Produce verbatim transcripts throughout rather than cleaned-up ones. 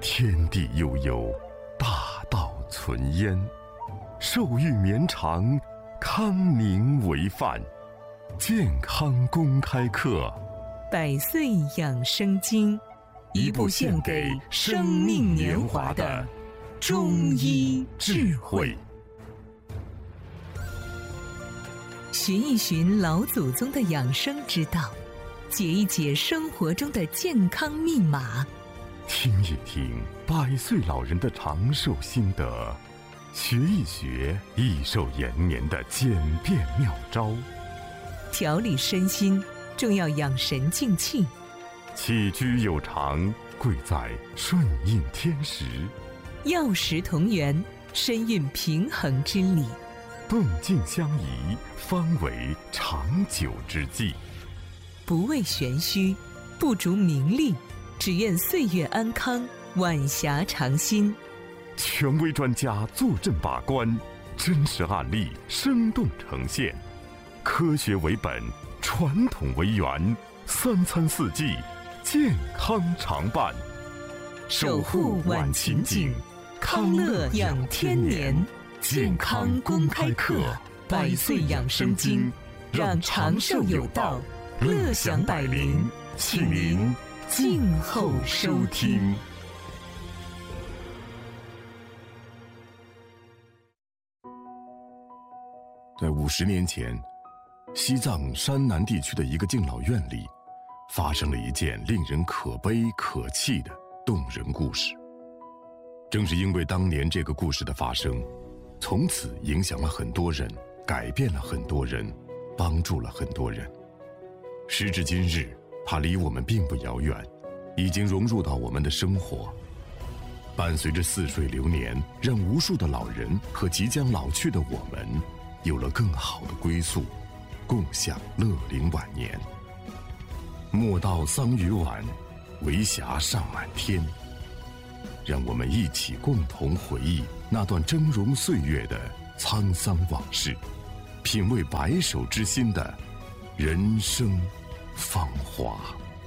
天地悠悠，大道存焉。寿欲绵长，康宁为范。健康公开课， 百岁养生经，一部献给生命年华的中医智慧。寻一寻老祖宗的养生之道，解一解生活中的健康密码， 听一听百岁老人的长寿心得，学一学益寿延年的简便妙招。 调理身心，重要养神静气。 起居有常，贵在顺应天时。 药食同源，身运平衡之理。 动静相宜，方为长久之计。 不为玄虚，不逐名利，只愿岁月安康，晚霞长新。 权威专家坐镇把关，真实案例生动呈现。科学为本，传统为源，三餐四季，健康常伴。 守护晚晴景，康乐养天年。健康公开课，百岁养生经，让长寿有道，乐享百龄。请您静候收听。 在五十年前，西藏山南地区的一个敬老院里，发生了一件令人可悲可泣的动人故事。正是因为当年这个故事的发生，从此影响了很多人，改变了很多人，帮助了很多人。时至今日，它离我们并不遥远，已经融入到我们的生活，伴随着似水流年，让无数的老人和即将老去的我们有了更好的归宿，共享乐龄晚年。莫道桑榆晚，为霞尚满天。让我们一起共同回忆那段峥嵘岁月的沧桑往事，品味白首之心的人生芳华。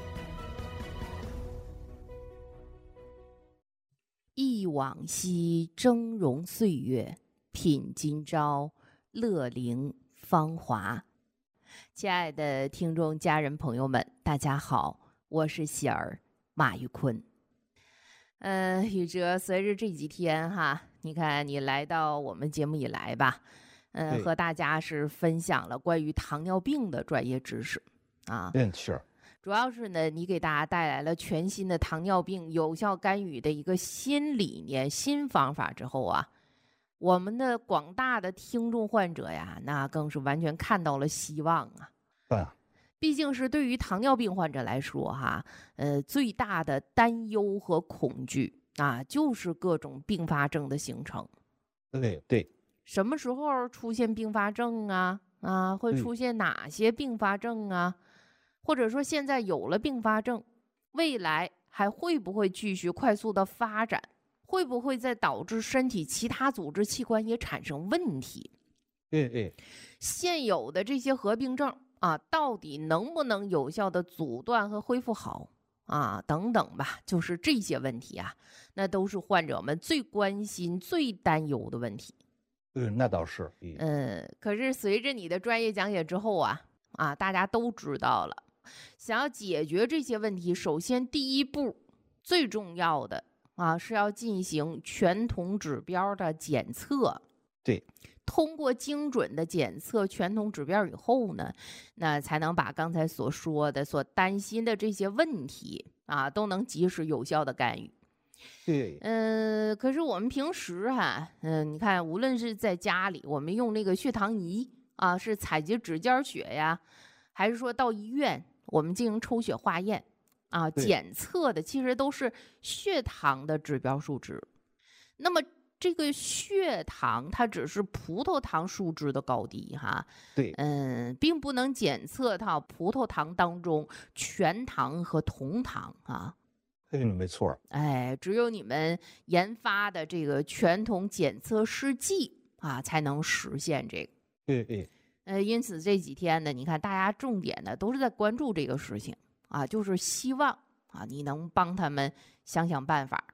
忆往昔峥嵘岁月，品今朝乐龄芳华。亲爱的听众家人朋友们，大家好，我是喜儿马玉坤。嗯，宇哲，随着这几天哈，你看你来到我们节目以来吧，嗯，和大家是分享了关于糖尿病的专业知识啊。 嗯，是。 主要是呢，你给大家带来了全新的糖尿病有效干预的一个新理念、新方法之后啊，我们的广大的听众患者呀，那更是完全看到了希望啊。 对啊。 毕竟是对于糖尿病患者来说哈，呃，最大的担忧和恐惧啊，就是各种并发症的形成。 对对。 什么时候出现并发症啊？啊，会出现哪些并发症啊？或者说现在有了并发症，未来还会不会继续快速的发展？会不会再导致身体其他组织器官也产生问题？ 对对。 现有的这些合并症啊，到底能不能有效的阻断和恢复好啊？等等吧，就是这些问题啊，那都是患者们最关心、最担忧的问题。 嗯，那倒是。 嗯，可是随着你的专业讲解之后啊，啊，大家都知道了，想要解决这些问题，首先第一步最重要的啊，是要进行全统指标的检测。 对。 通过精准的检测全统指标以后呢，那才能把刚才所说的、所担心的这些问题啊，都能及时有效的干预。 对。 嗯、呃，可是我们平时哈、啊，嗯、呃，你看，无论是在家里，我们用那个血糖仪啊，是采集指尖血呀，还是说到医院我们进行抽血化验啊，检测的其实都是血糖的指标数值。那么这个血糖它只是葡萄糖数值的高低哈， 对， 嗯，并不能检测到葡萄糖当中全糖和酮糖啊。 嗯，没错。 哎，只有你们研发的这个全酮检测试剂啊，才能实现这个。 对对。 呃，因此这几天呢，你看大家重点的都是在关注这个事情啊，就是希望啊你能帮他们想想办法。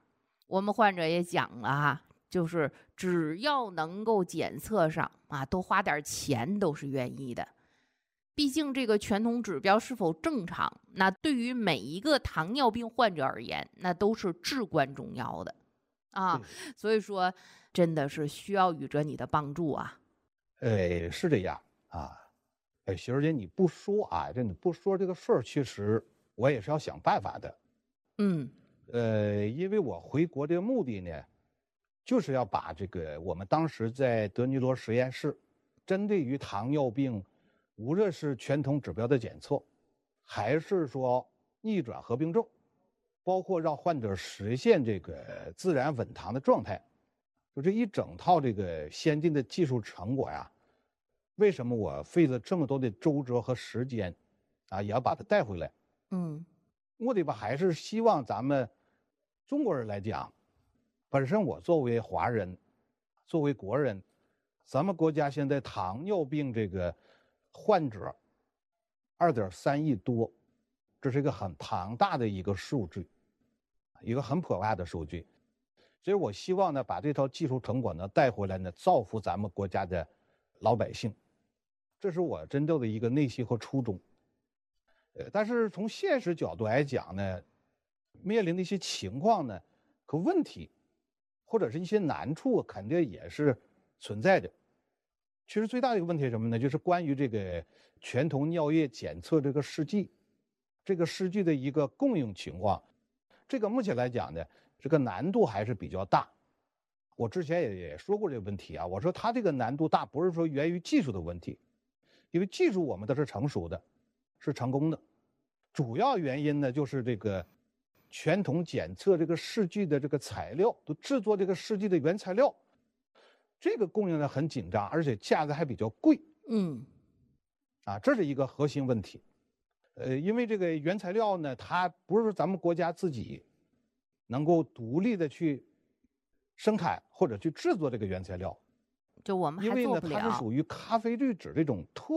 我们患者也讲了哈，就是只要能够检测上啊，多花点钱都是愿意的。毕竟这个全酮指标是否正常，那对于每一个糖尿病患者而言，那都是至关重要的啊。所以说，真的是需要宇哲你的帮助啊。 哎，是这样啊。哎，媳妇姐，你不说啊，这你不说这个事儿，其实我也是要想办法的。 嗯。 呃，因为我回国的目的呢，就是要把这个我们当时在德尼罗实验室，针对于糖尿病，无论是全酮指标的检测，还是说逆转合并症，包括让患者实现这个自然稳糖的状态，就这一整套这个先进的技术成果呀，为什么我费了这么多的周折和时间，啊，也要把它带回来？ 嗯， 目的吧，还是希望咱们中国人来讲，本身我作为华人，作为国人，咱们国家现在糖尿病这个患者二点三亿多，这是一个很庞大的一个数据，一个很可怕的数据。所以我希望呢，把这套技术成果呢带回来呢，造福咱们国家的老百姓，这是我真正的一个内心和初衷。呃，但是从现实角度来讲呢，面临的一些情况呢和问题，或者是一些难处，肯定也是存在的。其实最大的一个问题是什么呢？就是关于这个全酮尿液检测这个试剂，这个试剂的一个供应情况，这个目前来讲呢，这个难度还是比较大。我之前也也说过这个问题啊，我说它这个难度大，不是说源于技术的问题，因为技术我们都是成熟的，是成功的。主要原因呢，就是这个全酮检测这个试剂的这个材料，都制作这个试剂的原材料，这个供应呢很紧张，而且价格还比较贵。 嗯， 啊，这是一个核心问题。呃，因为这个原材料呢，它不是说咱们国家自己能够独立的去生产或者去制作这个原材料， 就我们因为呢， 还做不了。 它是属于咖啡滤纸这种特